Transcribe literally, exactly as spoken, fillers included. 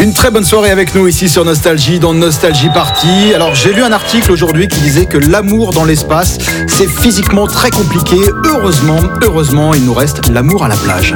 Une très bonne soirée avec nous ici sur Nostalgie, dans Nostalgie Party. Alors j'ai lu un article aujourd'hui qui disait que l'amour dans l'espace, c'est physiquement très compliqué. Heureusement, heureusement, il nous reste l'amour à la plage.